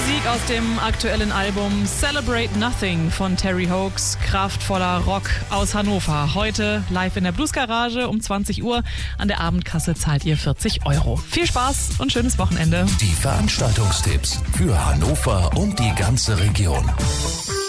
Musik aus dem aktuellen Album Celebrate Nothing von Terry Hoax. Kraftvoller Rock aus Hannover. Heute live in der Bluesgarage um 20 Uhr. An der Abendkasse zahlt ihr 40 €. Viel Spaß und schönes Wochenende. Die Veranstaltungstipps für Hannover und die ganze Region.